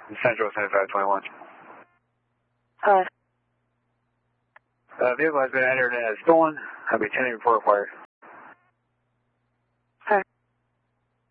Central 7521. Hi. Vehicle has been entered as stolen. I'll be 10 report required.